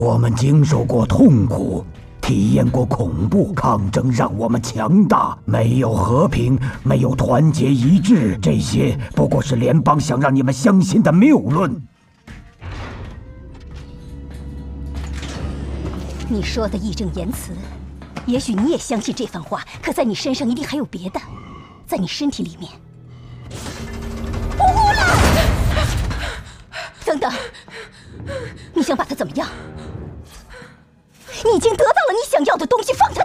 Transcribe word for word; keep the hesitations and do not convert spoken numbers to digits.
我们经受过痛苦，体验过恐怖，抗争让我们强大。没有和平，没有团结一致，这些不过是联邦想让你们相信的谬论。 你说的义正言辞，也许你也相信这番话，可在你身上一定还有别的，在你身体里面。乌拉！等等，你想把他怎么样？你已经得到了你想要的东西，放他